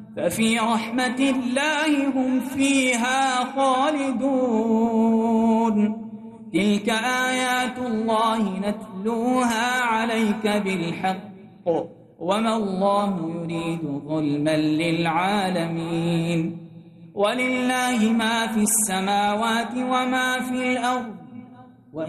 ففي رحمة الله هم فيها خالدون. تلك آيات الله نتلوها عليك بالحق وما الله يريد ظلما للعالمين. ولله ما في السماوات وما في الأرض